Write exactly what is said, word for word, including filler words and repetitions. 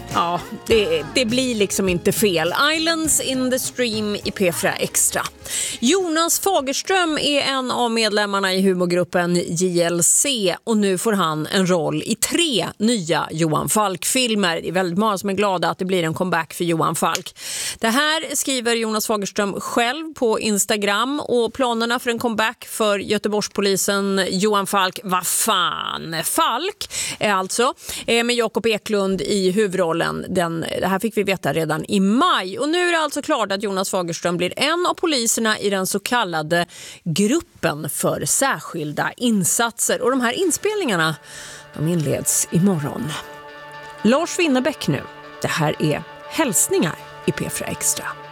Ja, det, det blir liksom inte fel. Islands in the Stream i P fyra Extra. Jonas Fagerström är en av medlemmarna i humorgruppen J L C och nu får han en roll i tre nya Johan Falk-filmer. Det är väldigt många som är glada att det blir en comeback för Johan Falk. Det här skriver Jonas Fagerström själv på Instagram, och planerna för en comeback för Göteborgspolisen Johan Falk, vad fan, Falk är alltså med Jakob Eklund i huvudrollen. Den, det här fick vi veta redan i maj, och nu är det alltså klart att Jonas Fagerström blir en av poliserna i den så kallade gruppen för särskilda insatser, och de här inspelningarna de inleds imorgon. Lars Winnerbäck nu. Det här är Hälsningar i P fyra Extra.